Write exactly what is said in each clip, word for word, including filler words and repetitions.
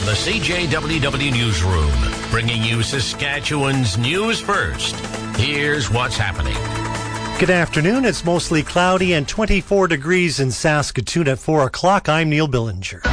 From the C J W W Newsroom, bringing you Saskatchewan's news first. Here's what's happening. Good afternoon. It's mostly cloudy and twenty-four degrees in Saskatoon at four o'clock. I'm Neil Billinger.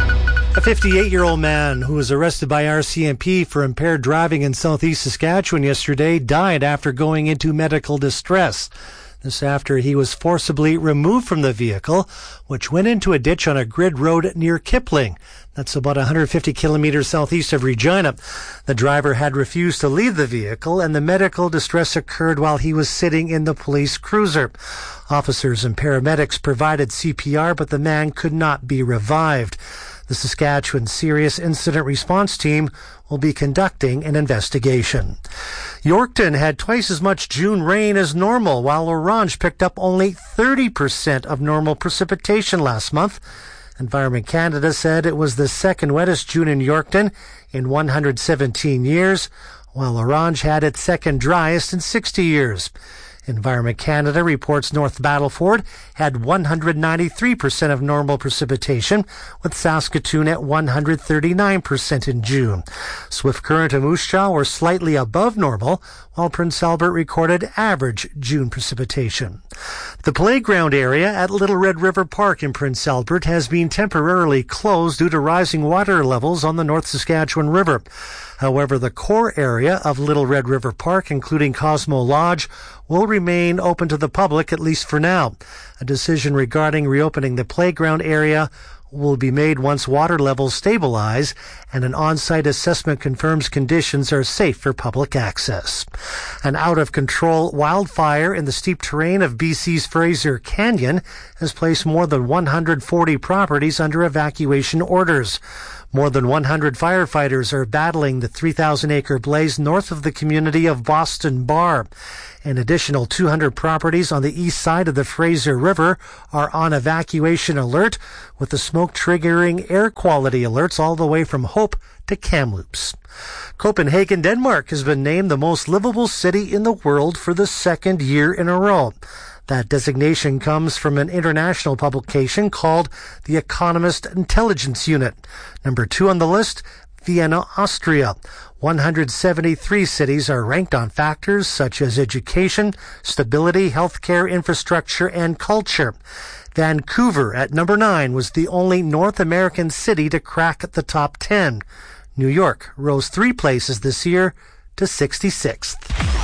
A fifty-eight-year-old man who was arrested by R C M P for impaired driving in southeast Saskatchewan yesterday died after going into medical distress. This after he was forcibly removed from the vehicle, which went into a ditch on a grid road near Kipling. That's about one hundred fifty kilometers southeast of Regina. The driver had refused to leave the vehicle, and the medical distress occurred while he was sitting in the police cruiser. Officers and paramedics provided C P R, but the man could not be revived. The Saskatchewan Serious Incident Response Team will be conducting an investigation. Yorkton had twice as much June rain as normal, while Orange picked up only thirty percent of normal precipitation last month. Environment Canada said it was the second wettest June in Yorkton in one hundred seventeen years, while Orange had its second driest in sixty years. Environment Canada reports North Battleford had one hundred ninety-three percent of normal precipitation, with Saskatoon at one hundred thirty-nine percent in June. Swift Current and Moose Jaw were slightly above normal, while Prince Albert recorded average June precipitation. The playground area at Little Red River Park in Prince Albert has been temporarily closed due to rising water levels on the North Saskatchewan River. However, the core area of Little Red River Park, including Cosmo Lodge, will remain open to the public, at least for now. A decision regarding reopening the playground area will be made once water levels stabilize and an on-site assessment confirms conditions are safe for public access. An out-of-control wildfire in the steep terrain of B C's Fraser Canyon has placed more than one hundred forty properties under evacuation orders. More than one hundred firefighters are battling the three thousand acre blaze north of the community of Boston Bar. An additional two hundred properties on the east side of the Fraser River are on evacuation alert, with the smoke triggering air quality alerts all the way from Hope to Kamloops. Copenhagen, Denmark has been named the most livable city in the world for the second year in a row. That designation comes from an international publication called The Economist Intelligence Unit. Number two on the list, Vienna, Austria. one hundred seventy-three cities are ranked on factors such as education, stability, healthcare, infrastructure, and culture. Vancouver at number nine was the only North American city to crack the top ten. New York rose three places this year to sixty-sixth.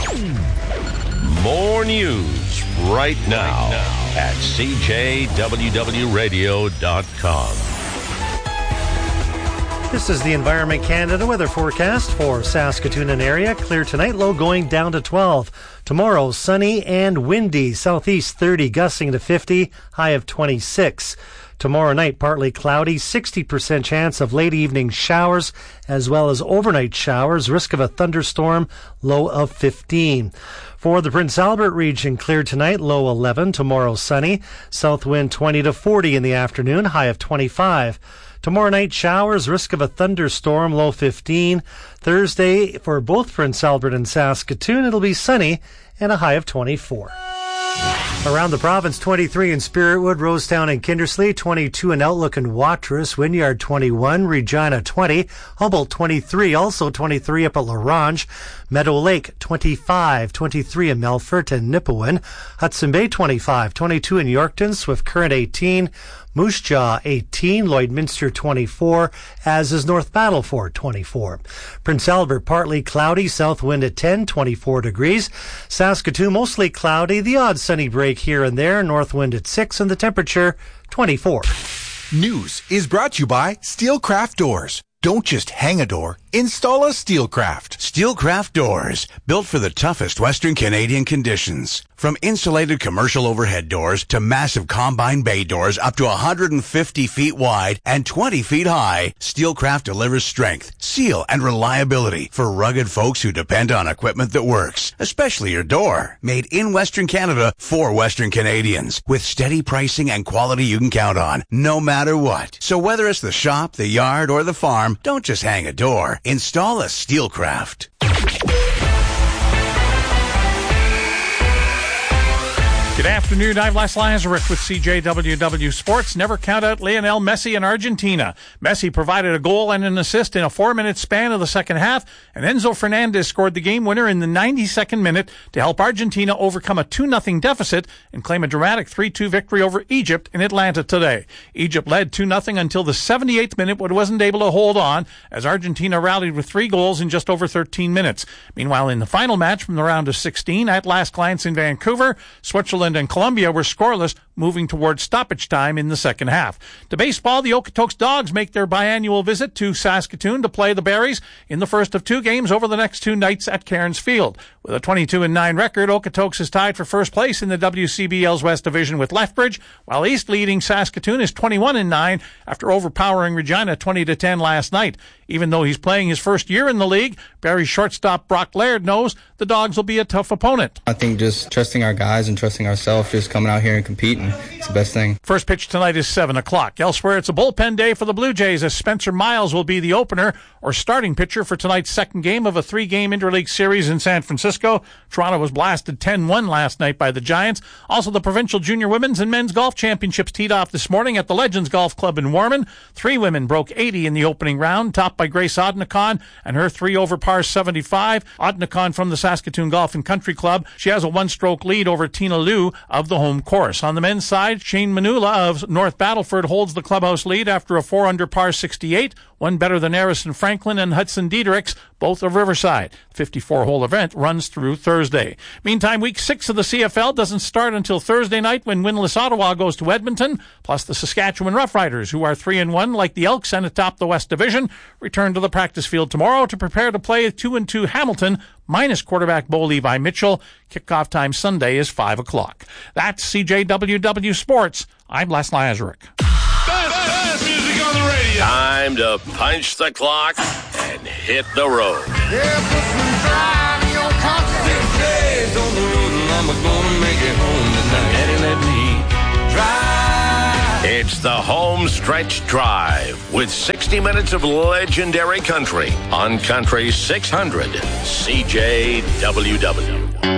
More news right now at C J W W radio dot com. This is the Environment Canada weather forecast for Saskatoon and area. Clear tonight, low going down to twelve. Tomorrow, sunny and windy. Southeast thirty, gusting to fifty, high of twenty-six. Tomorrow night, partly cloudy, sixty percent chance of late evening showers, as well as overnight showers, risk of a thunderstorm, low of fifteen. For the Prince Albert region, clear tonight, low eleven. Tomorrow, sunny. South wind twenty to forty in the afternoon, high of twenty-five. Tomorrow night, showers, risk of a thunderstorm, low fifteen. Thursday, for both Prince Albert and Saskatoon, it'll be sunny and a high of twenty-four. Around the province, twenty-three in Spiritwood, Rosetown and Kindersley, twenty-two in Outlook and Watrous, Wynyard twenty-one, Regina twenty, Humboldt twenty-three, also twenty-three up at Larange, Meadow Lake twenty-five, twenty-three in Melfort and Nipawin, Hudson Bay twenty-five, twenty-two in Yorkton, Swift Current eighteen, Moose Jaw eighteen, Lloydminster twenty-four, as is North Battleford twenty-four. Prince Albert partly cloudy, south wind at ten, twenty-four degrees. Saskatoon mostly cloudy, the odd sunny break here and there, north wind at six, and the temperature twenty-four. News is brought to you by Steelcraft Doors. Don't just hang a door, install a Steelcraft. Steelcraft Doors, built for the toughest Western Canadian conditions. From insulated commercial overhead doors to massive combine bay doors up to one hundred fifty feet wide and twenty feet high, Steelcraft delivers strength, seal, and reliability for rugged folks who depend on equipment that works, especially your door. Made in Western Canada for Western Canadians, with steady pricing and quality you can count on, no matter what. So whether it's the shop, the yard, or the farm, don't just hang a door. Install a Steelcraft. Good afternoon, I'm Les Lazarus with C J W W Sports. Never count out Lionel Messi in Argentina. Messi provided a goal and an assist in a four-minute span of the second half, and Enzo Fernandez scored the game winner in the ninety-second minute to help Argentina overcome a two nothing deficit and claim a dramatic three two victory over Egypt in Atlanta today. Egypt led two nothing until the seventy-eighth minute, but wasn't able to hold on as Argentina rallied with three goals in just over thirteen minutes. Meanwhile, in the final match from the round of sixteen, at last glance in Vancouver, Switzerland and Colombia were scoreless, moving towards stoppage time in the second half. To baseball, the Okotoks Dogs make their biannual visit to Saskatoon to play the Berries in the first of two games over the next two nights at Cairns Field. With a twenty-two and nine record, Okotoks is tied for first place in the W C B L's West Division with Lethbridge, while East leading Saskatoon is twenty-one and nine after overpowering Regina twenty to ten last night. Even though he's playing his first year in the league, Barry's shortstop Brock Laird knows the Dogs will be a tough opponent. I think just trusting our guys and trusting ourselves, just coming out here and competing, it's the best thing. First pitch tonight is seven o'clock. Elsewhere, it's a bullpen day for the Blue Jays as Spencer Miles will be the opener or starting pitcher for tonight's second game of a three-game interleague series in San Francisco. Toronto was blasted ten one last night by the Giants. Also, the Provincial Junior Women's and Men's Golf Championships teed off this morning at the Legends Golf Club in Warman. Three women broke eighty in the opening round, topped by Grace Odnikon and her three over par seventy-five. Odnikon from the Saskatoon Golf and Country Club. She has a one-stroke lead over Tina Liu of the home course. On the men's side, Shane Manula of North Battleford holds the clubhouse lead after a four under par sixty-eight, one better than Harrison Franklin and Hudson Diederichs, both of Riverside. fifty-four hole event runs through Thursday. Meantime, week six of the C F L doesn't start until Thursday night when winless Ottawa goes to Edmonton, plus the Saskatchewan Roughriders, who are three and one like the Elks and atop the West Division, return to the practice field tomorrow to prepare to play two and two Hamilton minus quarterback Bo Levi Mitchell. Kickoff time Sunday is five o'clock. That's C J W W Sports. I'm Les Lazarus. Best, best music on the radio. Time to punch the clock and hit the road. Yeah, put some drive in your conscience. Six days on the road and I'm gonna make it home tonight. Daddy, let me drive. It's the Home Stretch Drive with sixty minutes of legendary country on Country six hundred C J W W.